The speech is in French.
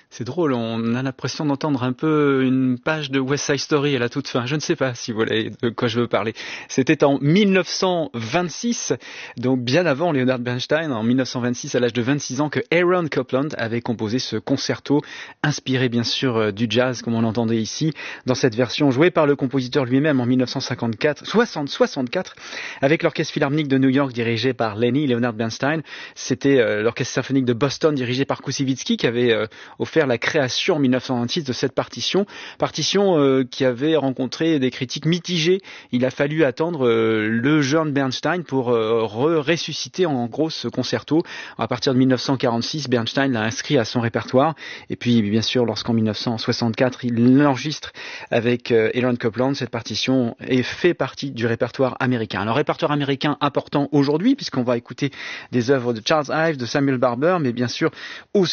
C'est drôle, on a l'impression d'entendre un peu une page de West Side Story à la toute fin. Je ne sais pas si vous voyez de quoi je veux parler. C'était en 1926, donc bien avant Leonard Bernstein, en 1926, à l'âge de 26 ans, que Aaron Copland avait composé ce concerto, inspiré bien sûr du jazz, comme on l'entendait ici, dans cette version jouée par le compositeur lui-même en 1964, avec l'Orchestre Philharmonique de New York dirigé par Lenny Leonard Bernstein. C'était l'Orchestre Symphonique de Boston dirigé par Koussevitzky qui avait offert la création en 1926 de cette partition qui avait rencontré des critiques mitigées. Il a fallu attendre le jeune Bernstein pour ressusciter en gros ce concerto. À partir de 1946, Bernstein l'a inscrit à son répertoire et puis bien sûr lorsqu'en 1964 il l'enregistre avec Aaron Copland, cette partition fait partie du répertoire américain. Alors répertoire américain important aujourd'hui puisqu'on va écouter des œuvres de Charles Ives, de Samuel Barber, mais bien sûr aussi